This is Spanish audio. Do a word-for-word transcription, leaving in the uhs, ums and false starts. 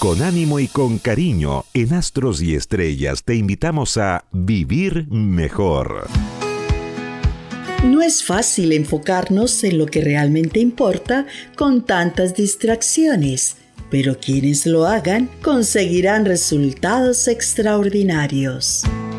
Con ánimo y con cariño, en Astros y Estrellas te invitamos a vivir mejor. No es fácil enfocarnos en lo que realmente importa con tantas distracciones, pero quienes lo hagan conseguirán resultados extraordinarios.